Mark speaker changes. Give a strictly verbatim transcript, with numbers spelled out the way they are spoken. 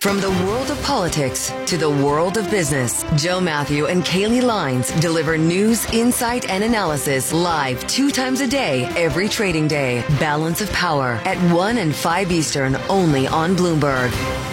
Speaker 1: From the world of politics to the world of business, Joe Matthew and Kaylee Lines deliver news, insight, and analysis live two times a day, every trading day. Balance of Power at one and five Eastern, only on Bloomberg.